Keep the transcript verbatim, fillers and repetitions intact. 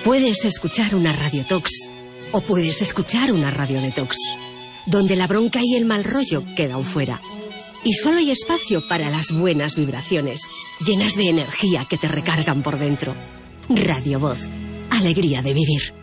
Puedes escuchar una Radio Tox o puedes escuchar una Radio Detox, donde la bronca y el mal rollo quedan fuera. Y solo hay espacio para las buenas vibraciones, llenas de energía que te recargan por dentro. Radio Voz, alegría de vivir.